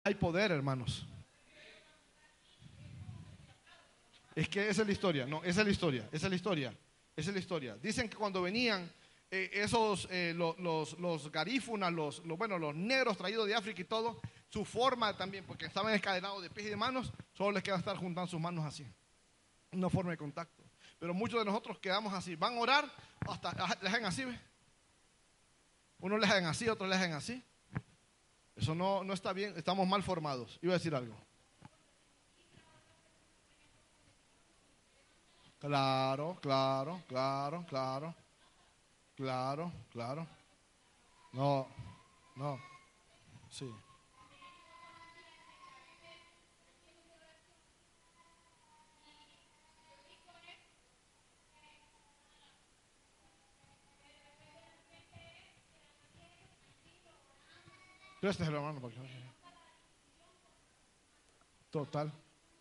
hay poder, hermanos. Es que esa es la historia, no, esa es la historia, esa es la historia, esa es la historia. Dicen que cuando venían los garífunas, los negros traídos de África y todo, su forma también, porque estaban encadenados de pies y de manos, solo les queda estar juntando sus manos así, una forma de contacto. Pero muchos de nosotros quedamos así, van a orar, hasta les hacen así, ¿ves? Unos les hacen así, otros les hacen así. Eso no está bien, estamos mal formados. Iba a decir algo. Claro. No, sí. Gracias, hermano. Total.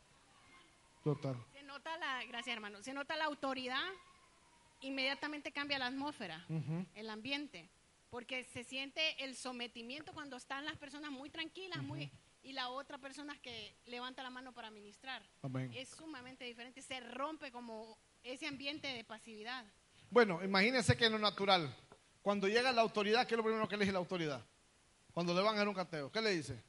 Gracias, hermano. Se nota la autoridad, inmediatamente cambia la atmósfera, el ambiente, porque se siente el sometimiento cuando están las personas muy tranquilas, y la otra persona que levanta la mano para ministrar. Amén. Es sumamente diferente, se rompe como ese ambiente de pasividad. Bueno, imagínense que en lo natural, cuando llega la autoridad, ¿qué es lo primero que le dice la autoridad? Cuando le van a dar un cateo, ¿qué le dice?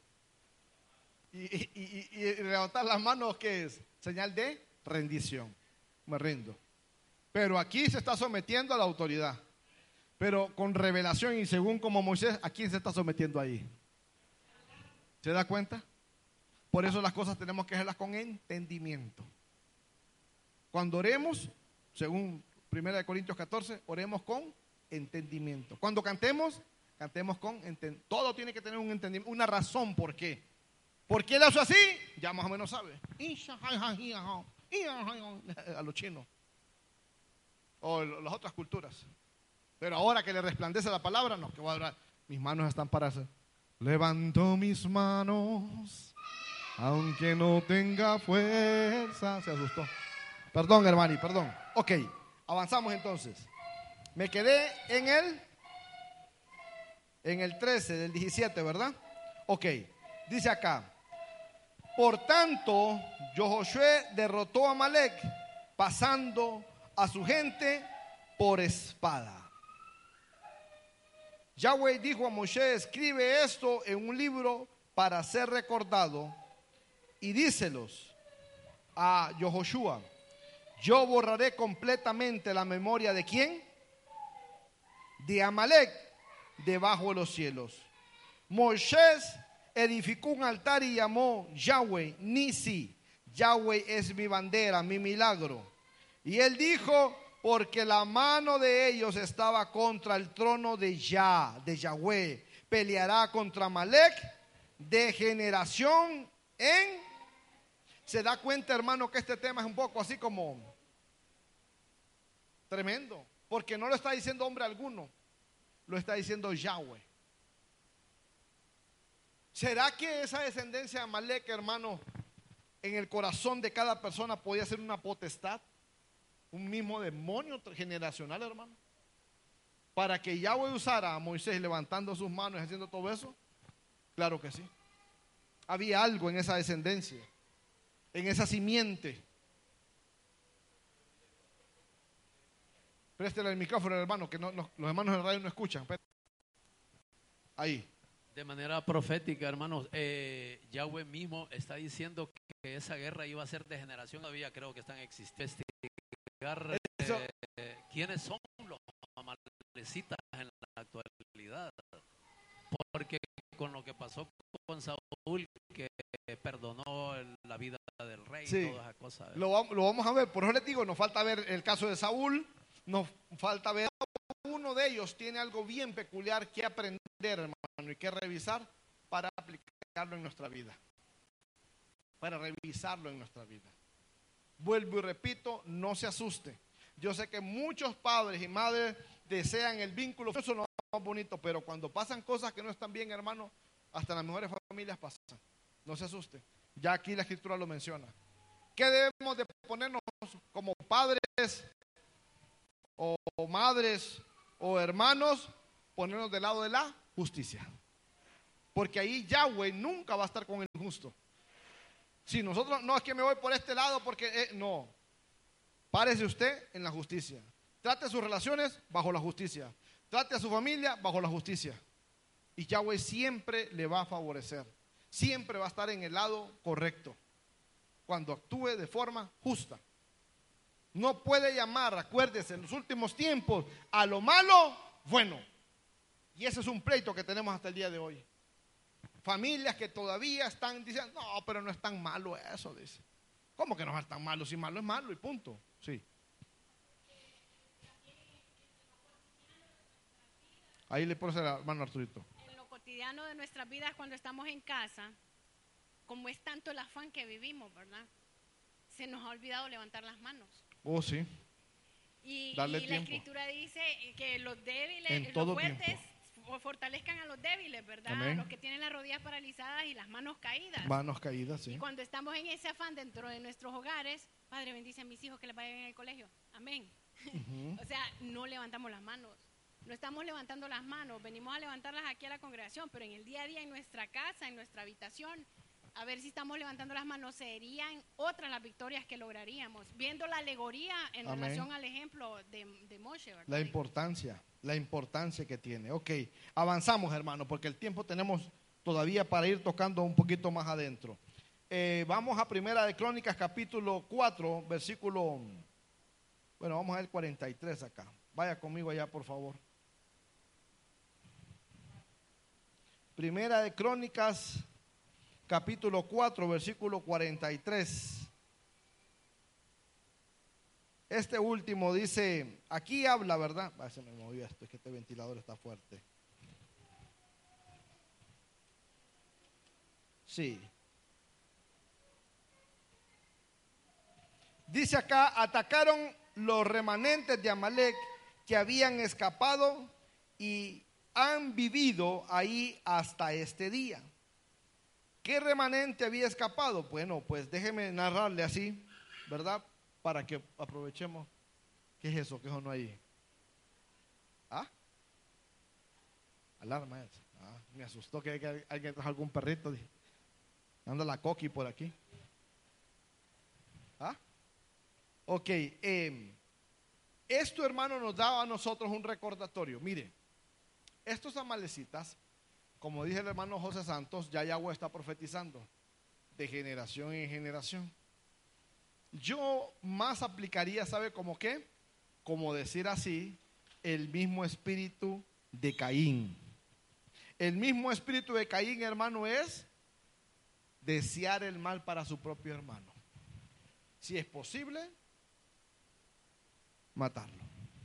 Y levantar las manos, ¿qué es? Señal de rendición. Me rindo. Pero aquí se está sometiendo a la autoridad. Pero con revelación y según como Moisés, ¿a quién se está sometiendo ahí? ¿Se da cuenta? Por eso las cosas tenemos que hacerlas con entendimiento. Cuando oremos, según 1 Corintios 14, oremos con entendimiento. Cuando cantemos, cantemos con entendimiento. Todo tiene que tener un entendimiento, una razón por qué. ¿Por qué lo hace así? Ya más o menos sabe. A los chinos. O las otras culturas. Pero ahora que le resplandece la palabra, no, que voy a orar. Mis manos están para hacer. Levanto mis manos, aunque no tenga fuerza. Se asustó. Perdón, hermani, perdón. Ok, avanzamos entonces. Me quedé en el 13 del 17, ¿verdad? Ok, dice acá. Por tanto, Josué derrotó a Amalek, pasando a su gente por espada. Yahweh dijo a Moisés: escribe esto en un libro para ser recordado, y díselos a Josué: yo borraré completamente la memoria de ¿quién? De Amalek debajo de los cielos. Moisés edificó un altar y llamó Yahweh Nisi. Yahweh es mi bandera, mi milagro. Y él dijo: porque la mano de ellos estaba contra el trono de Yahweh. Peleará contra Amalek de generación en... ¿Se da cuenta, hermano, que este tema es un poco así como tremendo? Porque no lo está diciendo hombre alguno, lo está diciendo Yahweh. ¿Será que esa descendencia de Amalek, hermano, en el corazón de cada persona podía ser una potestad? Un mismo demonio generacional, hermano. Para que Yahweh usara a Moisés levantando sus manos y haciendo todo eso. Claro que sí. Había algo en esa descendencia, en esa simiente. Préstele el micrófono, hermano, que los hermanos en el radio no escuchan. Ahí. De manera profética, hermanos, Yahweh mismo está diciendo que esa guerra iba a ser de generación. Todavía creo que están existiendo. ¿Quiénes son los amalecitas en la actualidad? Porque con lo que pasó con Saúl, que perdonó la vida del rey, sí, y todas esas cosas. Lo vamos a ver. Por eso les digo, nos falta ver el caso de Saúl, nos falta ver. Uno de ellos tiene algo bien peculiar que aprender, hermano, y que revisar para aplicarlo en nuestra vida. Para revisarlo en nuestra vida. Vuelvo y repito, no se asuste. Yo sé que muchos padres y madres desean el vínculo, eso es lo más bonito, pero cuando pasan cosas que no están bien, hermano, hasta en las mejores familias pasan. No se asuste. Ya aquí la escritura lo menciona. ¿Qué debemos de ponernos como padres o madres o hermanos? Ponernos del lado de la justicia. porque ahí Yahweh nunca va a estar con el justo. Si nosotros, no es que me voy por este lado porque, no. Párese usted en la justicia. Trate sus relaciones bajo la justicia. Trate a su familia bajo la justicia. Y Yahweh siempre le va a favorecer. Siempre va a estar en el lado correcto. Cuando actúe de forma justa. No puede llamar, acuérdese, en los últimos tiempos, a lo malo, bueno. Y ese es un pleito que tenemos hasta el día de hoy. Familias que todavía están diciendo, no, pero no es tan malo eso, dice. ¿Cómo que no es tan malo? Si malo es malo y punto. Sí. Ahí le pone la mano a Arturito. En lo cotidiano de nuestras vidas, cuando estamos en casa, como es tanto el afán que vivimos, ¿verdad? Se nos ha olvidado levantar las manos. Oh, sí. Y Darle la tiempo. Escritura dice que los débiles, En los todo fuertes, tiempo. fortalezcan a los débiles, ¿verdad? Amén. A los que tienen las rodillas paralizadas y las manos caídas. Manos caídas, sí. Y cuando estamos en ese afán dentro de nuestros hogares, Padre, bendice a mis hijos que les vaya bien en el colegio. Amén. O sea, no levantamos las manos. No estamos levantando las manos, venimos a levantarlas aquí a la congregación, pero en el día a día, en nuestra casa, en nuestra habitación, a ver si estamos levantando las manos, serían otras las victorias que lograríamos, viendo la alegoría en Amén. relación al ejemplo de Moshe, ¿verdad? La importancia que tiene. Ok, avanzamos, hermano, porque el tiempo tenemos todavía para ir tocando un poquito más adentro. Vamos a Primera de Crónicas, capítulo 4, versículo, bueno, vamos a ver 43 acá. Vaya conmigo allá, por favor. Primera de Crónicas, capítulo 4, versículo 43. Este último dice, aquí habla, ¿verdad? Se me movió esto, es que este ventilador está fuerte. Sí. Dice acá, atacaron los remanentes de Amalek que habían escapado y han vivido ahí hasta este día. ¿Qué remanente había escapado? Bueno, pues déjeme narrarle así, ¿verdad? Para que aprovechemos. ¿Qué es eso? ¿Qué es eso no hay? ¿Ah? Alarma es. Me asustó que alguien trajo algún perrito. Dije, anda la coqui por aquí. ¿Ah? Ok. Esto, hermano, nos da a nosotros un recordatorio. Mire, estos amalecitas, como dice el hermano José Santos, ya Yahweh está profetizando de generación en generación. Yo más aplicaría, ¿sabe cómo qué? Como decir así, el mismo espíritu de Caín. El mismo espíritu de Caín, hermano, es desear el mal para su propio hermano. Si es posible, matarlo.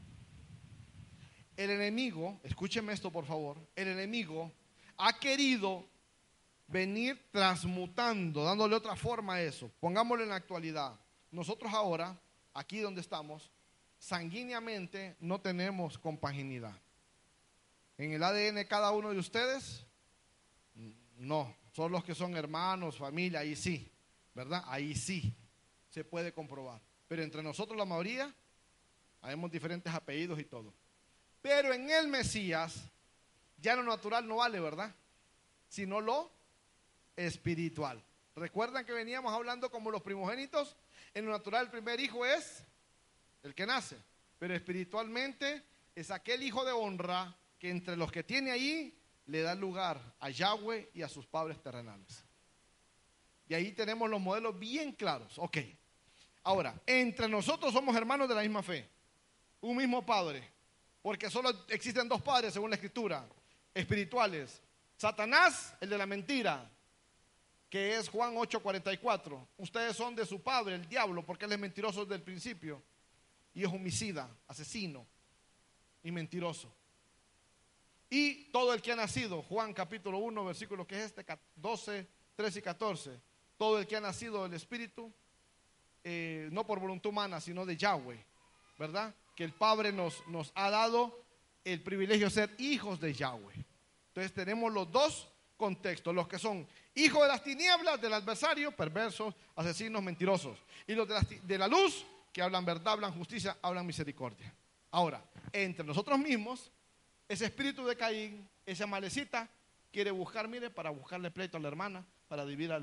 El enemigo, escúcheme esto por favor, el enemigo ha querido venir transmutando, dándole otra forma a eso. Pongámoslo en la actualidad. Nosotros ahora, aquí donde estamos, sanguíneamente no tenemos compaginidad. En el ADN cada uno de ustedes, no, son los que son hermanos, familia, ahí sí, ¿verdad? Ahí sí se puede comprobar. Pero entre nosotros la mayoría, tenemos diferentes apellidos y todo. Pero en el Mesías, ya lo natural no vale, ¿verdad? Sino lo espiritual. ¿Recuerdan que veníamos hablando como los primogénitos? En lo natural el primer hijo es el que nace, pero espiritualmente es aquel hijo de honra que entre los que tiene ahí le da lugar a Yahweh y a sus padres terrenales. Y ahí tenemos los modelos bien claros. Ok. Ahora, entre nosotros somos hermanos de la misma fe, un mismo padre, porque solo existen dos padres según la Escritura, espirituales. Satanás, el de la mentira, que es Juan 8:44. Ustedes son de su padre, el diablo, porque él es mentiroso desde el principio y es homicida, asesino y mentiroso. Y todo el que ha nacido, Juan capítulo 1, versículo que es este, 12, 13 y 14, todo el que ha nacido del Espíritu, no por voluntad humana, sino de Yahweh, ¿verdad? Que el Padre nos ha dado el privilegio de ser hijos de Yahweh. Entonces tenemos los dos contextos, los que son hijos de las tinieblas, del adversario, perversos, asesinos, mentirosos, y los de la luz, que hablan verdad, hablan justicia, hablan misericordia. Ahora, entre nosotros mismos, ese espíritu de Caín, esa malecita, quiere buscar, mire, para buscarle pleito a la hermana, para dividir